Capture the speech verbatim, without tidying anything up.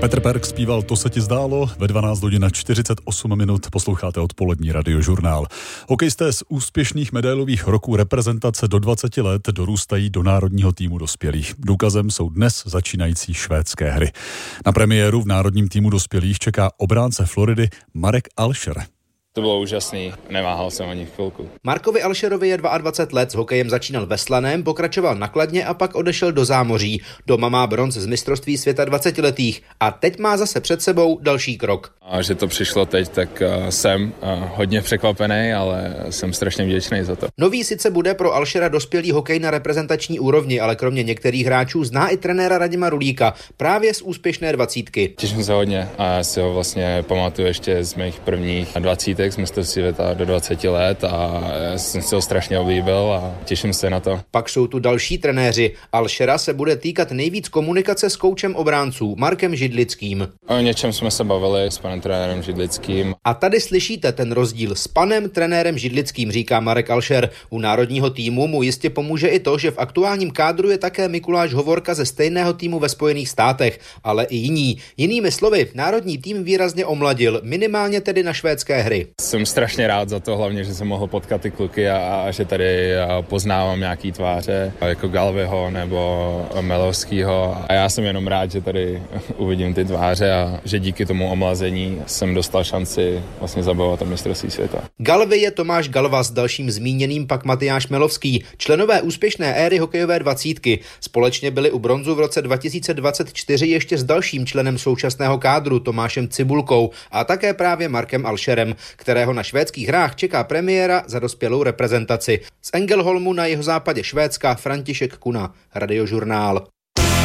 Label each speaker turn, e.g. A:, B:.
A: Petr Perk zpíval To se ti zdálo, ve dvanáct hodin čtyřicet osm minut posloucháte odpolední radiožurnál. Hokejisté z úspěšných medailových roků reprezentace do dvaceti let dorůstají do národního týmu dospělých. Důkazem jsou dnes začínající švédské hry. Na premiéru v národním týmu dospělých čeká obránce Floridy Marek Alscher.
B: To bylo úžasný, neváhal jsem ani chvilku.
C: Markovi Alscherovi je dvacet dva let, s hokejem začínal ve Slaném, pokračoval na Kladně a pak odešel do zámoří. Doma má bronz z mistrovství světa dvacetiletých a teď má zase před sebou další krok.
B: A že to přišlo teď, tak uh, jsem uh, hodně překvapený, ale jsem strašně vděčný za to.
C: Nový sice bude pro Alschera dospělý hokej na reprezentační úrovni, ale kromě některých hráčů zná i trenéra Radima Rulíka, právě z úspěšné dvacítky.
B: Těším se hodně a já si ho vlastně pamatuju ještě z mých prvních dvacítek z mistrovství světa do dvaceti let a já jsem si ho strašně oblíbil a těším se na to.
C: Pak jsou tu další trenéři. Alschera se bude týkat nejvíc komunikace s koučem obránců Markem Židlickým.
B: O něčem jsme se bavili s panem trenérem Židlickým.
C: A tady slyšíte ten rozdíl s panem trenérem Židlickým, říká Marek Alscher. U národního týmu mu jistě pomůže i to, že v aktuálním kádru je také Mikuláš Hovorka ze stejného týmu ve Spojených státech, ale i jiní. Jinými slovy, národní tým výrazně omladil, minimálně tedy na švédské hry.
B: Jsem strašně rád za to, hlavně, že jsem mohl potkat ty kluky a, a že tady poznávám nějaký tváře, jako Galviho nebo Melovskýho. A já jsem jenom rád, že tady uvidím ty tváře a že díky tomu omlazení jsem dostal šanci vlastně zabavovat mistrovství světa.
C: Galvi je Tomáš Galva, s dalším zmíněným pak Matyáš Melovský, členové úspěšné éry hokejové dvacítky. Společně byli u bronzu v roce dva tisíce dvacet čtyři ještě s dalším členem současného kádru Tomášem Cibulkou a také právě Markem Alscherem, kterého na švédských hrách čeká premiéra za dospělou reprezentaci. Z Ängelholmu na jihozápadě Švédska František Kuna, Radiožurnál.